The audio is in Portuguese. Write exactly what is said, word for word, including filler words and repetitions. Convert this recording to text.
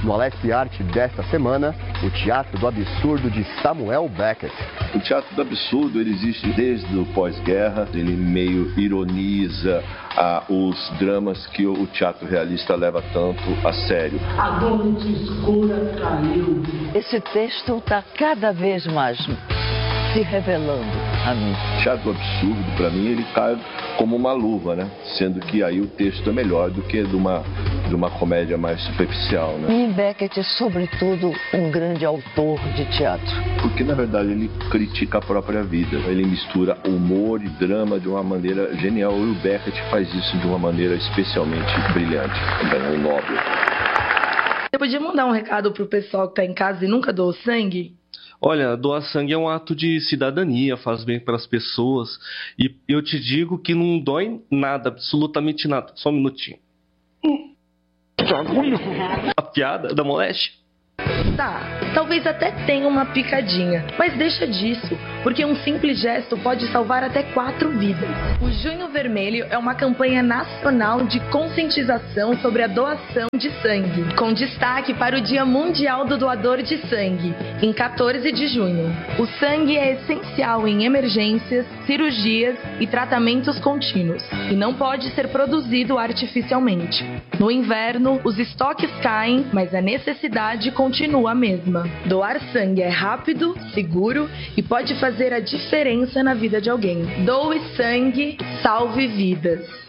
No Alesc Arte desta semana, o Teatro do Absurdo de Samuel Beckett. O Teatro do Absurdo ele existe desde o pós-guerra, ele meio ironiza ah, os dramas que o teatro realista leva tanto a sério. A noite escura caiu. Esse texto está cada vez mais se revelando a mim. O Teatro do Absurdo, para mim, ele cai como uma luva, né? Sendo que aí o texto é melhor do que de uma, de uma comédia mais superficial, né? E Beckett é, sobretudo, um grande autor de teatro. Porque, na verdade, ele critica a própria vida. Ele mistura humor e drama de uma maneira genial. E o Beckett faz isso de uma maneira especialmente brilhante, também nobre. Você podia mandar um recado pro pessoal que tá em casa e nunca doou sangue? Olha, doar sangue é um ato de cidadania, faz bem para as pessoas. E eu te digo que não dói nada, absolutamente nada. Só um minutinho. A piada da moléstia? Tá, talvez até tenha uma picadinha, mas deixa disso, porque um simples gesto pode salvar até quatro vidas. O Junho Vermelho é uma campanha nacional de conscientização sobre a doação de sangue, com destaque para o Dia Mundial do Doador de Sangue, em quatorze de junho. O sangue é essencial em emergências, cirurgias e tratamentos contínuos, e não pode ser produzido artificialmente. No inverno, os estoques caem, mas a necessidade continua a mesma. Doar sangue é rápido, seguro e pode fazer a diferença na vida de alguém. Doe sangue, salve vidas.